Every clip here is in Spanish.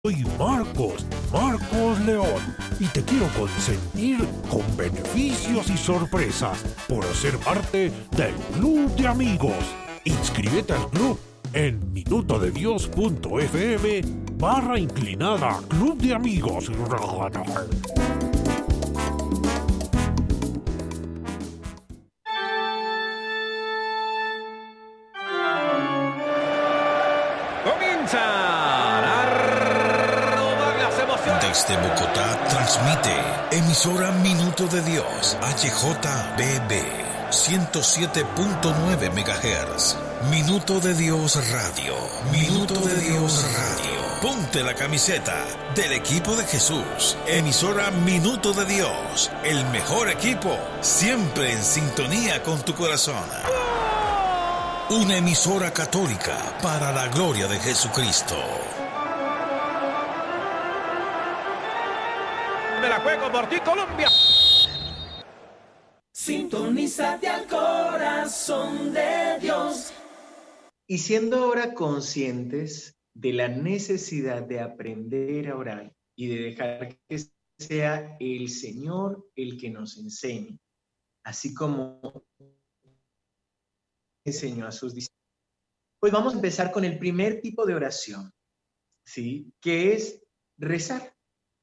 Soy Marcos León, y te quiero consentir con beneficios y sorpresas por ser parte del Club de Amigos. Inscríbete al club en minutodedios.fm/inclinada Club de Amigos. Desde Bogotá transmite emisora Minuto de Dios HJBB 107.9 MHz. Minuto de Dios Radio. Minuto de Dios Radio. Ponte la camiseta del equipo de Jesús. Emisora Minuto de Dios. El mejor equipo, siempre en sintonía con tu corazón. Una emisora católica para la gloria de Jesucristo. Me la juego por ti, Colombia. Sintonízate al corazón de Dios. Y siendo ahora conscientes de la necesidad de aprender a orar y de dejar que sea el Señor el que nos enseñe, así como enseñó a sus discípulos. Pues vamos a empezar con el primer tipo de oración, ¿sí? Que es rezar.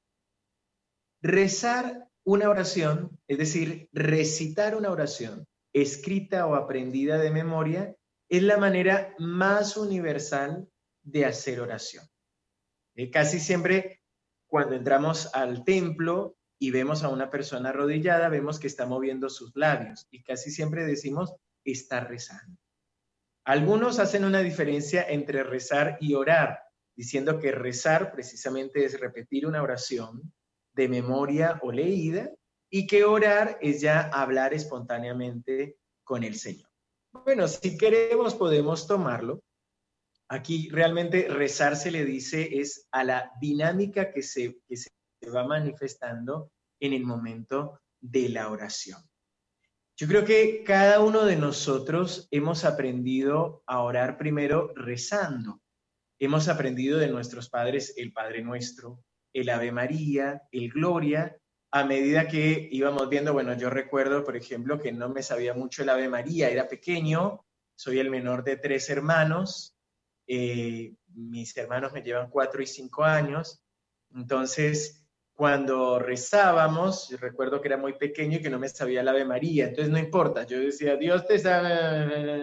Rezar una oración, es decir, recitar una oración escrita o aprendida de memoria, es la manera más universal de hacer oración. Casi siempre cuando entramos al templo y vemos a una persona arrodillada, vemos que está moviendo sus labios y casi siempre decimos, está rezando. Algunos hacen una diferencia entre rezar y orar, diciendo que rezar precisamente es repetir una oración de memoria o leída, y que orar es ya hablar espontáneamente con el Señor. Bueno, si queremos podemos tomarlo. Aquí realmente rezar se le dice es a la dinámica que se va manifestando en el momento de la oración. Yo creo que cada uno de nosotros hemos aprendido a orar primero rezando. Hemos aprendido de nuestros padres el Padre Nuestro, el Ave María, el Gloria, a medida que íbamos viendo. Bueno, yo recuerdo, por ejemplo, que no me sabía mucho el Ave María, era pequeño, soy el menor de 3 hermanos, mis hermanos me llevan 4 y 5 años, entonces cuando rezábamos, recuerdo que era muy pequeño y que no me sabía el Ave María, entonces no importa, yo decía, Dios te sabe,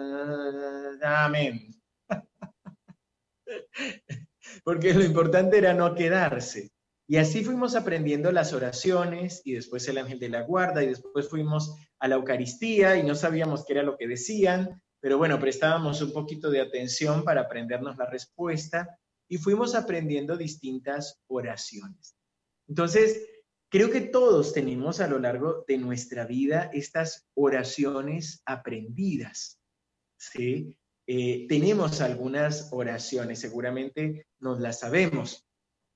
amén. Porque lo importante era no quedarse. Y así fuimos aprendiendo las oraciones y después el ángel de la guarda y después fuimos a la Eucaristía y no sabíamos qué era lo que decían, pero bueno, prestábamos un poquito de atención para aprendernos la respuesta y fuimos aprendiendo distintas oraciones. Entonces, creo que todos tenemos a lo largo de nuestra vida estas oraciones aprendidas, ¿sí? Tenemos algunas oraciones, seguramente nos las sabemos.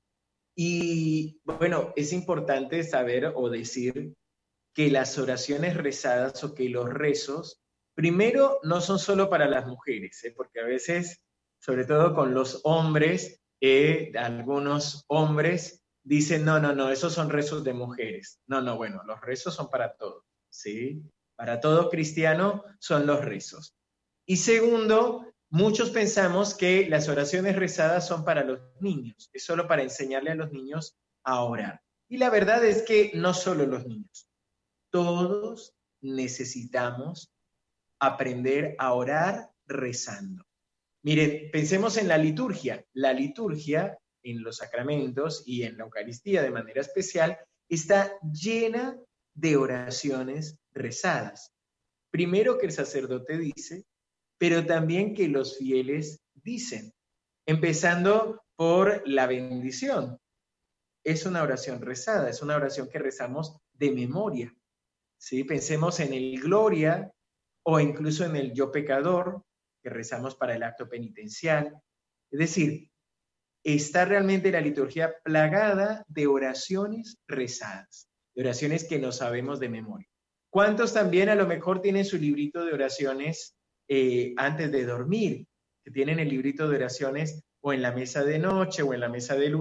Y bueno, es importante saber o decir que las oraciones rezadas o que los rezos, primero, no son solo para las mujeres, porque a veces, sobre todo con los hombres, algunos hombres dicen, no, esos son rezos de mujeres. No, bueno, los rezos son para todos, ¿sí? Para todo cristiano son los rezos. Y segundo, muchos pensamos que las oraciones rezadas son para los niños, es solo para enseñarle a los niños a orar. Y la verdad es que no solo los niños, todos necesitamos aprender a orar rezando. Miren, pensemos en la liturgia. La liturgia en los sacramentos y en la Eucaristía de manera especial está llena de oraciones rezadas. Primero que el sacerdote dice, pero también que los fieles dicen, empezando por la bendición. Es una oración rezada, es una oración que rezamos de memoria, ¿sí? Pensemos en el Gloria o incluso en el Yo Pecador, que rezamos para el acto penitencial. Es decir, está realmente la liturgia plagada de oraciones rezadas, de oraciones que no sabemos de memoria. ¿Cuántos también a lo mejor tienen su librito de oraciones antes de dormir? Que tienen el librito de oraciones o en la mesa de noche, o en la mesa de luz,